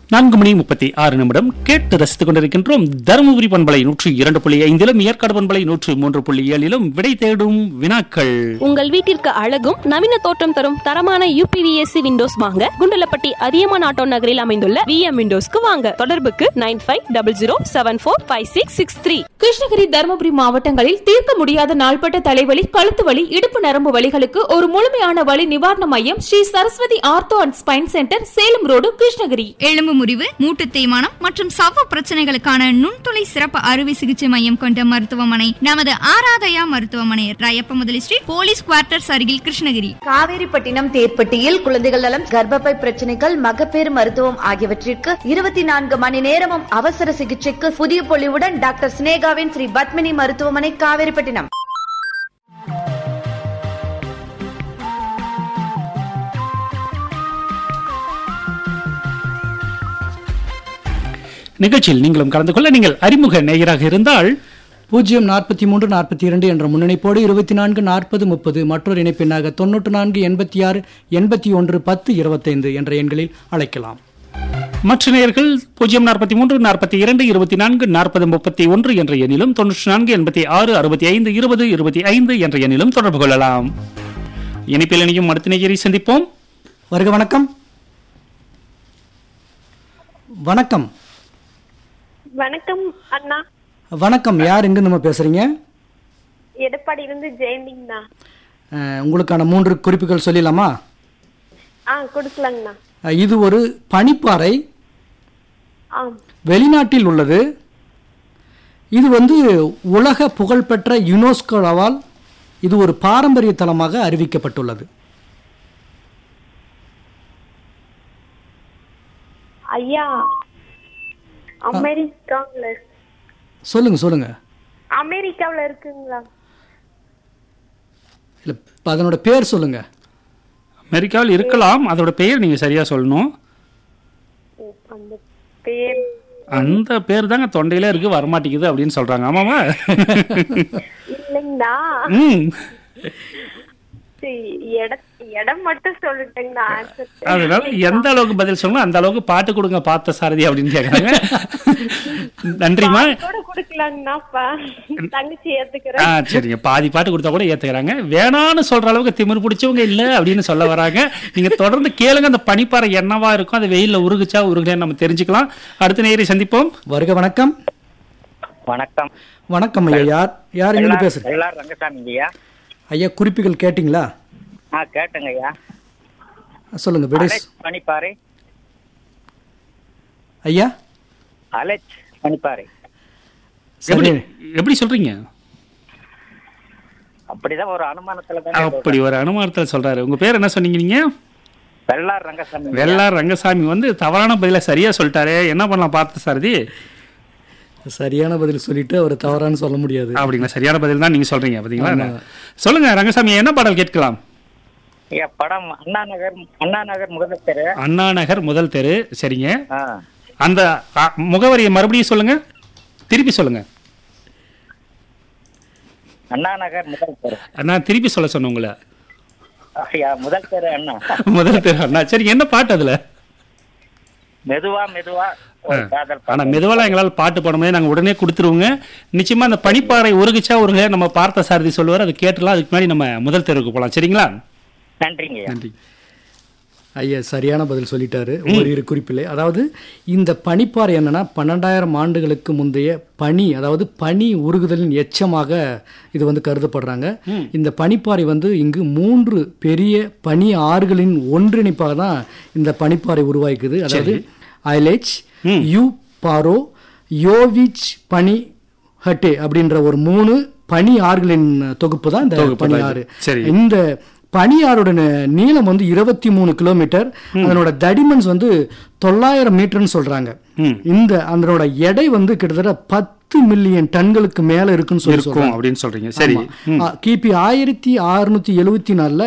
4:36 கேட்டு ரசித்துக் கொண்டிருக்கின்றோம். தருமபுரி பண்பலை 102.5 ஏற்காடு பண்பலை 103.7 விடை தேடும் வினாக்கள். உங்கள் வீட்டிற்கு அழகும் நவீன தோற்றம் தரும் தரமான UPVC விண்டோஸ் வாங்க குண்டலப்பட்டி அதியமான் ஆட்டோ நகரில் அமைந்துள்ள VM விண்டோஸ்க்கு வாங்க. தொடர்புக்கு 9500745663. கிருஷ்ணகிரி தருமபுரி மாவட்டங்களில் தீர்க்க முடியாத நாள்பட்ட தலைவலி, கழுத்து வலி, இடுப்பு நரம்பு வலிகளுக்கு ஒரு முழுமையான வலி நிவாரண மையம் Sri Saraswati ortho and spine centre, Salem road, Krishnagiri. எலும்பு முறிவு, மூட்டு தேய்மானம் மற்றும் சவ்வு பிரச்சனைகளுக்கான நுண்துளை சிறப்பு அறுவை சிகிச்சை மையம் கொண்ட மருத்துவமனை நமது ஆராதயா மருத்துவமனை, ராயப்ப முதலி ஸ்ட்ரீட், போலீஸ் குவார்ட்டர்ஸ் அருகில், கிருஷ்ணகிரி. காவேரிப்பட்டினம் தேர்ப்பட்டியில் குழந்தைகள் நலம், கர்ப்பப்பை பிரச்சனைகள், மகப்பேறு மருத்துவம் ஆகியவற்றிற்கு 24 மணி நேரமும் அவசர சிகிச்சைக்கு புதிய பொலிவுடன் டாக்டர் சினேகாவின் ஸ்ரீ பத்மினி மருத்துவமனை, காவேரிப்பட்டினம். நிகழ்ச்சியில் நீங்களும் கலந்து கொள்ள நீங்கள் அறிமுக நேயராக இருந்தால் 043 42 என்ற முன்னணிப்போடு 24 40 30 மற்றொரு இணைப்பெண்ணாக 94 86 81 10 25 என்ற எண்களில் அழைக்கலாம். மற்ற நேயர்கள் 043 42 24 40 31 என்ற எண்ணிலும் 94 86 65 20 25 என்ற எண்ணிலும் தொடர்பு கொள்ளலாம். இணைப்பில் இணையும் அடுத்த நேயரை சந்திப்போம். வருக வணக்கம். வணக்கம். வணக்கம் அண்ணா. வணக்கம். யார் எங்க நம்ம பேசுறீங்க? எடப்பாடி இருந்து ஜெயந்திங்கண்ணா. உங்களுக்கான 3 குறிப்புகள் சொல்லலாமா? கொடுக்கலாங்கண்ணா. இது ஒரு பனிப்பாறை, வெளிநாட்டில் உள்ளது. இது உலக புகழ்பெற்ற யுனெஸ்கோவால் இது ஒரு பாரம்பரிய தலமாக அறிவிக்கப்பட்டுள்ளது. ஐயா, அமெரிக்காவுல சொல்லுங்க. அமெரிக்காவுல இருக்குங்களா? இல்ல, அதனோட பேர் சொல்லுங்க. அமெரிக்காவில் இருக்கலாம், அதோட பெயர் நீங்க சரியா சொல்லணும். அந்த பேர் தாங்க தொண்டையில இருக்கு, வரமாட்டேங்குது அப்படின்னு சொல்றாங்க. ஆமாவா? இல்லைங்கண்ணா, இடம் மட்டும் சொல்லிட்டேங்கண்ணா. அதனால எந்த அளவுக்கு பதில் சொல்லணும் அந்த அளவுக்கு பாட்டு கொடுங்க பார்த்த சாரதி அப்படின்னு கேக்குறாங்க. நன்றிமா. தங்கச்சி ஏத்துக்கிறேன். சரிங்க, பாதி பாட்டு கொடுத்தா கூட ஏத்துக்கிறாங்க. வேணான்னு சொல்ற அளவுக்கு திமிர் பிடிச்சவங்க இல்ல அப்படின்னு சொல்ல வராங்க. நீங்க தொடர்ந்து கேளுங்க, அந்த பனிப்பாறை என்னவா இருக்கும், அது வெயில்ல உருகுச்சா உருகுன்னு நம்ம தெரிஞ்சுக்கலாம். அடுத்த நேயரை சந்திப்போம். வருக வணக்கம். வணக்கம். வணக்கம் ஐயா. யார் எங்க பேசுறீங்க? ரங்கசாமி ஐயா. ஐயா, குறிப்புகள் கேட்டீங்களா? கேட்டேங்க ஐயா. சொல்லுங்க. பனிப்பாறை ஐயா. அலெச் பனிப்பாறை. எப்படி சொல்றீங்க? அப்படிதான் ஒரு அனுமானத்துல தான். அப்படி ஒரு அனுமானத்துல சொல்றாரு. உங்க பேர் என்ன சொன்னீங்க நீங்க? வெள்ளார் ரங்கசாமி. வெள்ளார் ரங்கசாமி தவறான பதில சரியா சொல்லிட்டாரு. என்ன பண்ணலாம் பார்த்த சாரதி? சரியான பதில் சொல்லிட்டு அவர் தவறான்னு சொல்ல முடியாது. அப்படிங்களா? சரியான பதில் தான் நீங்க சொல்றீங்க. பாத்தீங்களா? சொல்லுங்க ரங்கசாமி, என்ன பாடல் கேட்கலாம்? படம் அண்ணா நகர் முதல் தெரு. அண்ணா நகர் முதல் தெரு. சரிங்க, அந்த முகவரியை மறுபடியும் சொல்லுங்க, திருப்பி சொல்லுங்க. அண்ணா நகர் முதல் தெரு. நான் திருப்பி சொல்ல சொன்ன உங்களை. முதல் தெரு அண்ணா. முதல் தெரு அண்ணா. சரி, என்ன பாட்டு அதுல? மெதுவா ஆனா மெதுவாலாம் எங்களால் பாட்டு போடும்போது நாங்க உடனே கொடுத்துருவோங்க. நிச்சயமா அந்த பனிப்பாறை உருகுச்சா உருக நம்ம பார்த்த சாரதி சொல்லுவார், அது கேட்டுலாம். அதுக்கு முன்னாடி நம்ம முதல் தெருவுக்கு போகலாம். சரிங்களா? நன்றிங்க. நன்றி ஐயா. சரியான பதில் சொல்லிட்டாரு. ஒரு குறிப்பில்லை. அதாவது இந்த பனிப்பாறை என்னன்னா 12,000 ஆண்டுகளுக்கு முந்தைய பனி, அதாவது பனி உருகுதலின் எச்சமாக இது கருதப்படுறாங்க. இந்த பனிப்பாறை இங்கு 3 பெரிய பனி ஆறுகளின் ஒன்றிணைப்பாக தான் இந்த பனிப்பாறை உருவாக்குது. அதாவது ஐலேச், யூ பாரோ, யோவிச் பனி ஹட்டே அப்படின்ற ஒரு 3 பனி ஆறுகளின் தொகுப்பு தான் இந்த பனி ஆறு. இந்த பனியாரோட நீளம் 23 கிலோமீட்டர். அதனோட தடிமன்ஸ் 900 மீட்டர்னு சொல்றாங்க. அதனோட எடை கிட்டத்தட்ட 10 மில்லியன் டன்களுக்கு மேல இருக்குன்னு சொல்லி அப்படின்னு சொல்றீங்க. சரி, கிபி 1674